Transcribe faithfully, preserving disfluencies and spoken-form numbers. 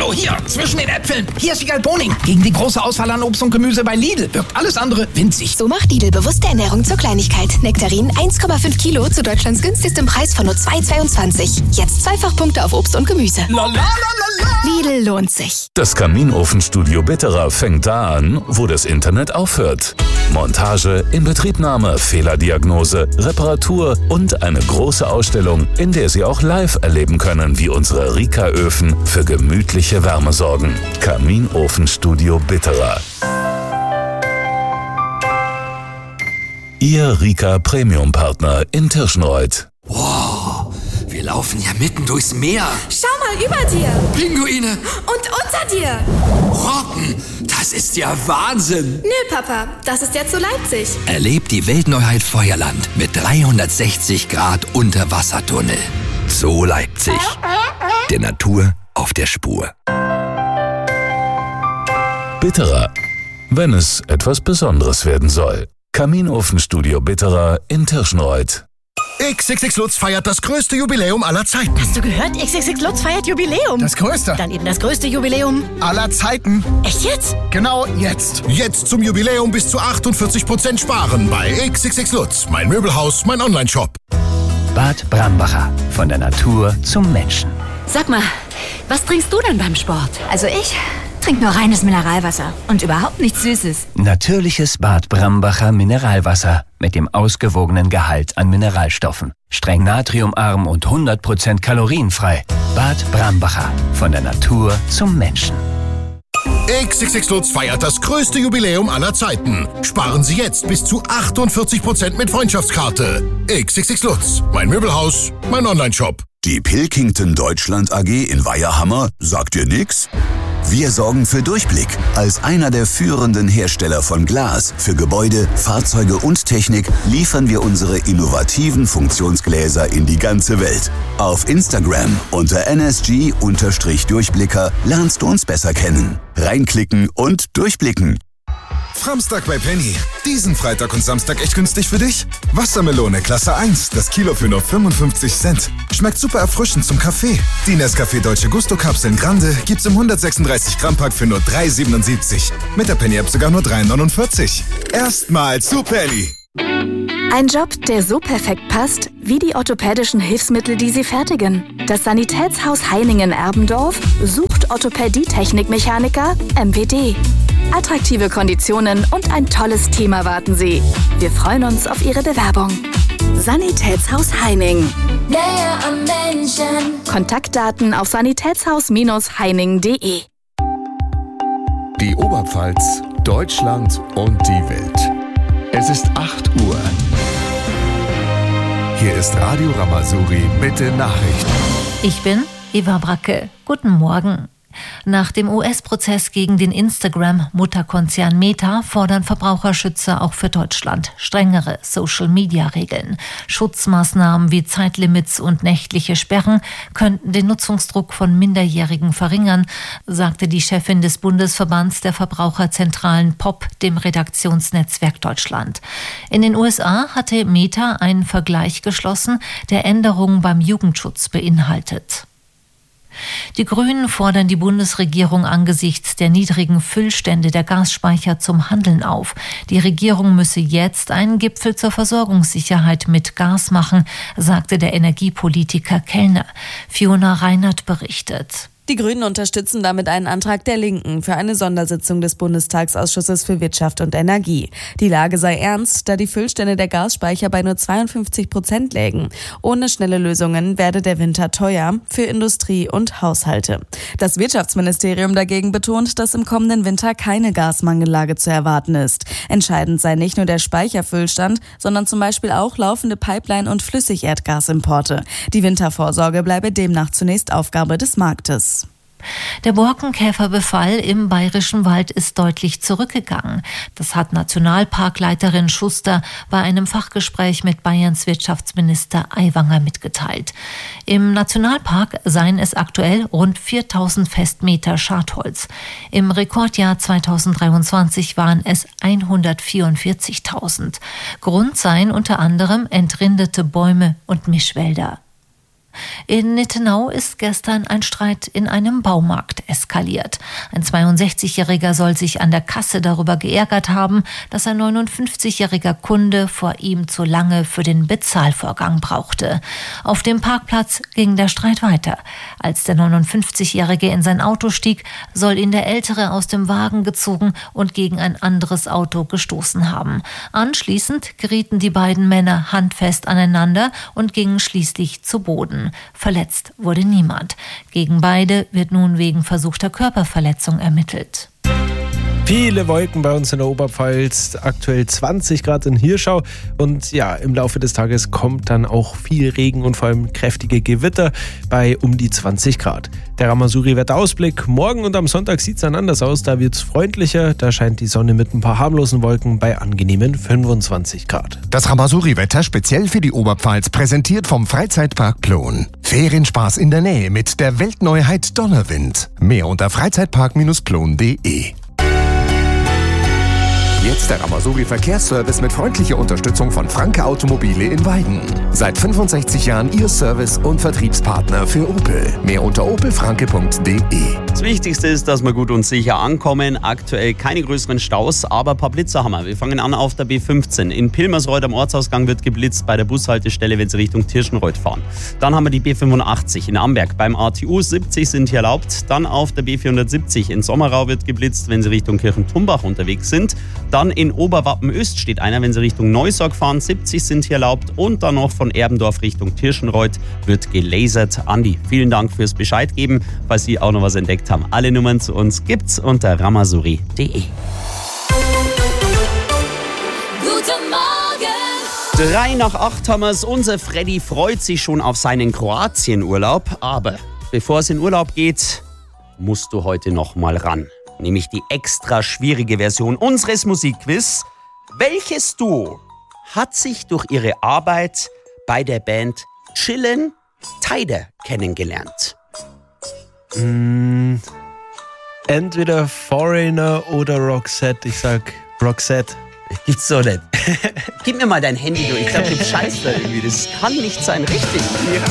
So, hier, zwischen den Äpfeln. Hier ist Wiegald Boning. Gegen die große Auswahl an Obst und Gemüse bei Lidl wirkt alles andere winzig. So macht Lidl bewusste Ernährung zur Kleinigkeit. Nektarinen eins Komma fünf Kilo zu Deutschlands günstigstem Preis von nur zwei Komma zweiundzwanzig. Jetzt Zweifachpunkte auf Obst und Gemüse. La, la, la, la, la. Lidl lohnt sich. Das Kaminofenstudio Bitterer fängt da an, wo das Internet aufhört. Montage, Inbetriebnahme, Fehlerdiagnose, Reparatur und eine große Ausstellung, in der Sie auch live erleben können, wie unsere Rika-Öfen für gemütliche Wärme sorgen. Kaminofenstudio Bitterer. Ihr Rika Premium-Partner in Tirschenreuth. Wow, wir laufen ja mitten durchs Meer. Schau mal über dir. Pinguine. Und unter dir. Robben, das ist ja Wahnsinn. Nö, Papa, das ist jetzt so Leipzig. Erlebt die Weltneuheit Feuerland mit dreihundertsechzig Grad Unterwassertunnel. So Leipzig. Der Natur auf der Spur. Bitterer, wenn es etwas Besonderes werden soll. Kaminofenstudio Bitterer in Tirschenreuth. X X X Lutz feiert das größte Jubiläum aller Zeiten. Hast du gehört? X X X Lutz feiert Jubiläum. Das größte. Dann eben das größte Jubiläum aller Zeiten. Echt jetzt? Genau jetzt. Jetzt zum Jubiläum bis zu achtundvierzig Prozent sparen bei X X X Lutz. Mein Möbelhaus, mein Onlineshop. Bad Brambacher. Von der Natur zum Menschen. Sag mal, was trinkst du denn beim Sport? Also ich trinke nur reines Mineralwasser und überhaupt nichts Süßes. Natürliches Bad Brambacher Mineralwasser mit dem ausgewogenen Gehalt an Mineralstoffen. Streng natriumarm und hundert Prozent kalorienfrei. Bad Brambacher. Von der Natur zum Menschen. X X X Lutz feiert das größte Jubiläum aller Zeiten. Sparen Sie jetzt bis zu achtundvierzig Prozent mit Freundschaftskarte. X X X Lutz. Mein Möbelhaus, mein Onlineshop. Die Pilkington Deutschland A G in Weiherhammer sagt dir nix? Wir sorgen für Durchblick. Als einer der führenden Hersteller von Glas für Gebäude, Fahrzeuge und Technik liefern wir unsere innovativen Funktionsgläser in die ganze Welt. Auf Instagram unter N S G Durchblicker lernst du uns besser kennen. Reinklicken und durchblicken. Framstag bei Penny. Diesen Freitag und Samstag echt günstig für dich? Wassermelone Klasse eins, das Kilo für nur fünfundfünfzig Cent. Schmeckt super erfrischend zum Kaffee. Die Nescafé Dolce Gusto Kapseln Grande gibt's im hundertsechsunddreißig Gramm Pack für nur drei Euro siebenundsiebzig. Mit der Penny App sogar nur drei Euro neunundvierzig. Erstmal zu Penny. Ein Job, der so perfekt passt, wie die orthopädischen Hilfsmittel, die sie fertigen. Das Sanitätshaus Heiningen-Erbendorf sucht Orthopädie-Technikmechaniker M W D. Attraktive Konditionen und ein tolles Team erwarten Sie. Wir freuen uns auf Ihre Bewerbung. Sanitätshaus Heining. Näher am Menschen. Kontaktdaten auf sanitätshaus Heining punkt de. Die Oberpfalz, Deutschland und die Welt. Es ist acht Uhr. Hier ist Radio Ramazuri mit den Nachrichten. Ich bin Eva Bracke. Guten Morgen. Nach dem U S-Prozess gegen den Instagram-Mutterkonzern Meta fordern Verbraucherschützer auch für Deutschland strengere Social-Media-Regeln. Schutzmaßnahmen wie Zeitlimits und nächtliche Sperren könnten den Nutzungsdruck von Minderjährigen verringern, sagte die Chefin des Bundesverbands der Verbraucherzentralen P O P dem Redaktionsnetzwerk Deutschland. In den U S A hatte Meta einen Vergleich geschlossen, der Änderungen beim Jugendschutz beinhaltet. Die Grünen fordern die Bundesregierung angesichts der niedrigen Füllstände der Gasspeicher zum Handeln auf. Die Regierung müsse jetzt einen Gipfel zur Versorgungssicherheit mit Gas machen, sagte der Energiepolitiker Kellner. Fiona Reinert berichtet. Die Grünen unterstützen damit einen Antrag der Linken für eine Sondersitzung des Bundestagsausschusses für Wirtschaft und Energie. Die Lage sei ernst, da die Füllstände der Gasspeicher bei nur zweiundfünfzig Prozent lägen. Ohne schnelle Lösungen werde der Winter teuer für Industrie und Haushalte. Das Wirtschaftsministerium dagegen betont, dass im kommenden Winter keine Gasmangellage zu erwarten ist. Entscheidend sei nicht nur der Speicherfüllstand, sondern zum Beispiel auch laufende Pipeline- und Flüssigerdgasimporte. Die Wintervorsorge bleibe demnach zunächst Aufgabe des Marktes. Der Borkenkäferbefall im Bayerischen Wald ist deutlich zurückgegangen. Das hat Nationalparkleiterin Schuster bei einem Fachgespräch mit Bayerns Wirtschaftsminister Aiwanger mitgeteilt. Im Nationalpark seien es aktuell rund viertausend Festmeter Schadholz. Im Rekordjahr zweitausenddreiundzwanzig waren es hundertvierundvierzigtausend. Grund seien unter anderem entrindete Bäume und Mischwälder. In Nittenau ist gestern ein Streit in einem Baumarkt eskaliert. Ein zweiundsechzigjähriger soll sich an der Kasse darüber geärgert haben, dass ein neunundfünfzigjähriger Kunde vor ihm zu lange für den Bezahlvorgang brauchte. Auf dem Parkplatz ging der Streit weiter. Als der neunundfünfzigjährige in sein Auto stieg, soll ihn der Ältere aus dem Wagen gezogen und gegen ein anderes Auto gestoßen haben. Anschließend gerieten die beiden Männer handfest aneinander und gingen schließlich zu Boden. Verletzt wurde niemand. Gegen beide wird nun wegen versuchter Körperverletzung ermittelt. Viele Wolken bei uns in der Oberpfalz, aktuell zwanzig Grad in Hirschau und ja, im Laufe des Tages kommt dann auch viel Regen und vor allem kräftige Gewitter bei um die zwanzig Grad. Der Ramasuri-Wetterausblick, morgen und am Sonntag sieht es dann anders aus, da wird es freundlicher, da scheint die Sonne mit ein paar harmlosen Wolken bei angenehmen fünfundzwanzig Grad. Das Ramasuri-Wetter speziell für die Oberpfalz präsentiert vom Freizeitpark Plon. Ferienspaß in der Nähe mit der Weltneuheit Donnerwind. Mehr unter freizeitpark Bindestrich plon punkt de. Jetzt der Ramasuri Verkehrsservice mit freundlicher Unterstützung von Franke Automobile in Weiden. Seit fünfundsechzig Jahren Ihr Service- und Vertriebspartner für Opel. Mehr unter opel franke punkt de. Das Wichtigste ist, dass wir gut und sicher ankommen. Aktuell keine größeren Staus, aber ein paar Blitzer haben wir. Wir fangen an auf der B fünfzehn. In Pilmersreuth am Ortsausgang wird geblitzt bei der Bushaltestelle, wenn Sie Richtung Tirschenreuth fahren. Dann haben wir die B fünfundachtzig in Amberg. Beim A T U siebzig sind hier erlaubt. Dann auf der B vierhundertsiebzig in Sommerau wird geblitzt, wenn Sie Richtung Kirchentumbach unterwegs sind. Dann in Oberwappen-Öst steht einer, wenn Sie Richtung Neusorg fahren. siebzig sind hier erlaubt. Und dann noch von Erbendorf Richtung Tirschenreuth wird gelasert. Andi, vielen Dank fürs Bescheid geben, falls Sie auch noch was entdeckt haben. Alle Nummern zu uns gibt's unter ramasuri punkt de. Guten Morgen! Drei nach acht haben wir's. Unser Freddy freut sich schon auf seinen Kroatien-Urlaub. Aber bevor es in Urlaub geht, musst du heute noch mal ran. Nämlich die extra schwierige Version unseres Musikquiz. Welches Duo hat sich durch ihre Arbeit bei der Band Chillin' Tide kennengelernt? Mm, entweder Foreigner oder Roxette. Ich sag Roxette. Gibt's so nicht. Gib mir mal dein Handy durch. Ich glaube, du scheißt da irgendwie. Das kann nicht sein. Richtig. Ja.